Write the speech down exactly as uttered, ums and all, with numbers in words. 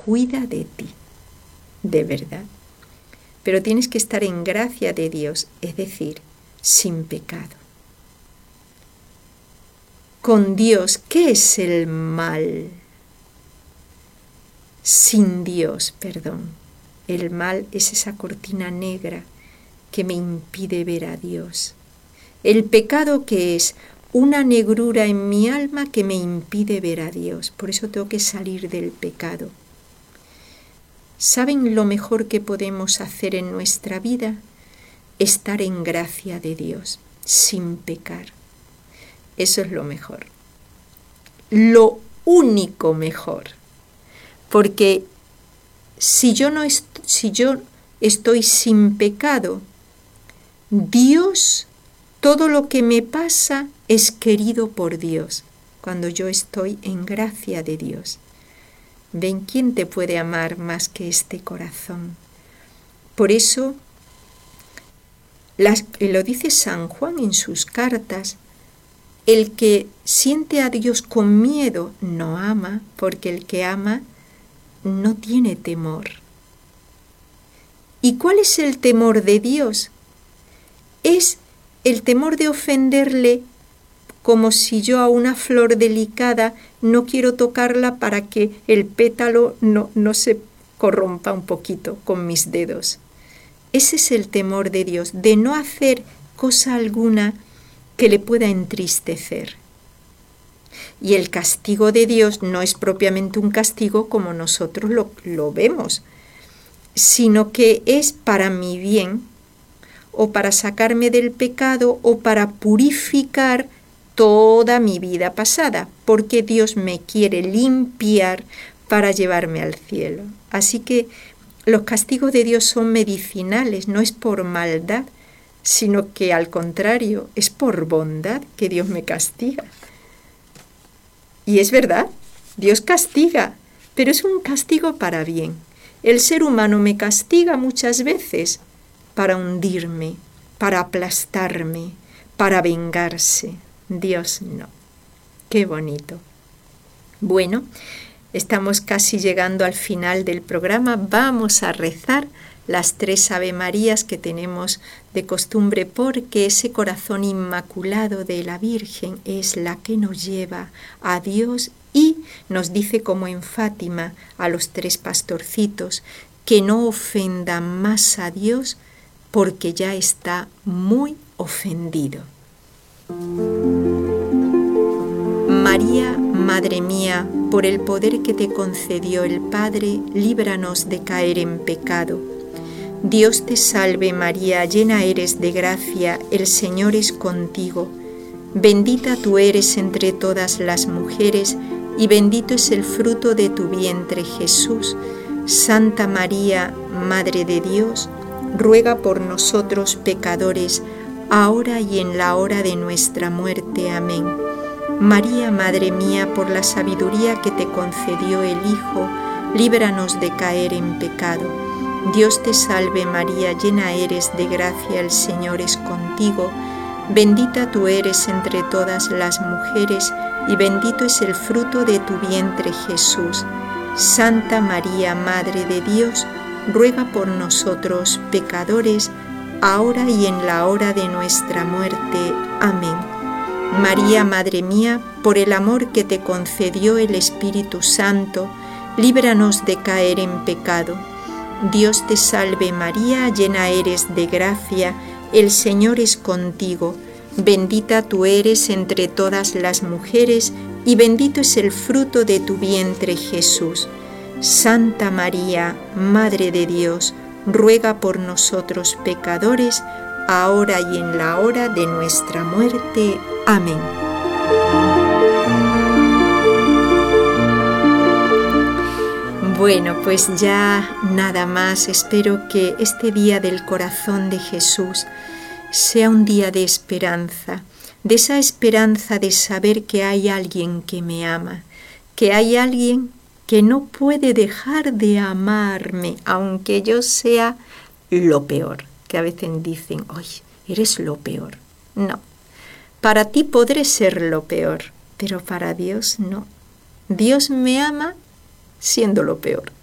cuida de ti, de verdad. Pero tienes que estar en gracia de Dios, es decir, sin pecado. Con Dios, ¿qué es el mal? Sin Dios, perdón. El mal es esa cortina negra que me impide ver a Dios. El pecado, que es una negrura en mi alma que me impide ver a Dios. Por eso tengo que salir del pecado. ¿Saben lo mejor que podemos hacer en nuestra vida? Estar en gracia de Dios, sin pecar. Eso es lo mejor. Lo único mejor. Porque si yo, no est- si yo estoy sin pecado, Dios, todo lo que me pasa es querido por Dios, cuando yo estoy en gracia de Dios. ¿Ven quién te puede amar más que este corazón? Por eso, las, lo dice San Juan en sus cartas, el que siente a Dios con miedo no ama, porque el que ama no tiene temor. ¿Y cuál es el temor de Dios? Es el temor de ofenderle, como si yo a una flor delicada no quiero tocarla para que el pétalo no, no se corrompa un poquito con mis dedos. Ese es el temor de Dios, de no hacer cosa alguna que le pueda entristecer. Y el castigo de Dios no es propiamente un castigo como nosotros lo, lo vemos, sino que es para mi bien, o para sacarme del pecado, o para purificar toda mi vida pasada, porque Dios me quiere limpiar para llevarme al cielo. Así que los castigos de Dios son medicinales, no es por maldad, sino que al contrario, es por bondad que Dios me castiga. Y es verdad, Dios castiga, pero es un castigo para bien. El ser humano me castiga muchas veces para hundirme, para aplastarme, para vengarse. Dios no. Qué bonito. Bueno, estamos casi llegando al final del programa. Vamos a rezar las tres Ave Marías que tenemos de costumbre, porque ese corazón inmaculado de la Virgen es la que nos lleva a Dios y nos dice, como en Fátima, a los tres pastorcitos, que no ofendan más a Dios porque ya está muy ofendido. María, Madre mía, por el poder que te concedió el Padre, líbranos de caer en pecado. Dios te salve María, llena eres de gracia, el Señor es contigo. Bendita tú eres entre todas las mujeres, y bendito es el fruto de tu vientre, Jesús. Santa María, Madre de Dios, ruega por nosotros pecadores, ahora y en la hora de nuestra muerte. Amén. María, Madre mía, por la sabiduría que te concedió el Hijo, líbranos de caer en pecado. Dios te salve María, llena eres de gracia, el Señor es contigo. Bendita tú eres entre todas las mujeres, y bendito es el fruto de tu vientre, Jesús. Santa María, Madre de Dios, ruega por nosotros pecadores, ahora y en la hora de nuestra muerte. Amén. María, Madre mía, por el amor que te concedió el Espíritu Santo, líbranos de caer en pecado. Dios te salve María, llena eres de gracia, el Señor es contigo. Bendita tú eres entre todas las mujeres, y bendito es el fruto de tu vientre, Jesús. Santa María, Madre de Dios, ruega por nosotros pecadores, ahora y en la hora de nuestra muerte. Amén. Bueno, pues ya nada más. Espero que este día del corazón de Jesús sea un día de esperanza, de esa esperanza de saber que hay alguien que me ama, que hay alguien que no puede dejar de amarme, aunque yo sea lo peor, que a veces dicen, oye, eres lo peor. No, para ti podré ser lo peor, pero para Dios no. Dios me ama siendo lo peor.